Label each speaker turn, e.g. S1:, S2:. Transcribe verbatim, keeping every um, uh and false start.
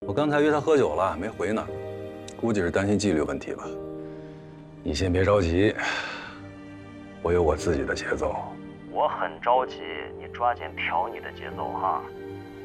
S1: 我刚才约他喝酒了，没回呢，估计是担心纪律问题吧。你先别着急，我有我自己的节奏。
S2: 我很着急，你抓紧调你的节奏哈。